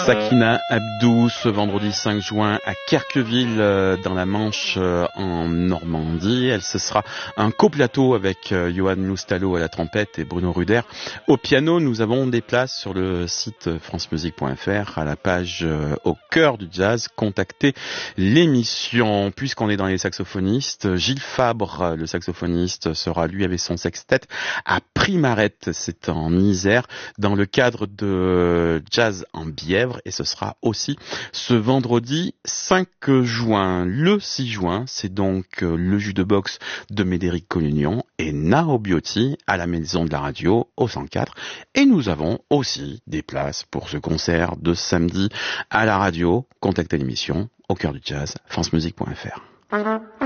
Sakina Abdou ce vendredi 5 juin à Querqueville dans la Manche en Normandie. Ce sera un coplateau avec Johan Loustalot à la trompette et Bruno Ruder au piano. Nous avons des places sur le site francemusique.fr à la page au cœur du jazz. Contactez l'émission. Puisqu'on est dans les saxophonistes, Gilles Fabre, le saxophoniste, sera lui avec son sextet à Primarette, c'est en Isère, dans le cadre de Jazz en Bièvre. Et ce sera aussi ce vendredi 5 juin. Le 6 juin, c'est donc le jus de boxe de Médéric Collignon et Nao Biotti à la Maison de la Radio au 104. Et nous avons aussi des places pour ce concert de samedi à la radio. Contactez l'émission au cœur du jazz, francemusique.fr.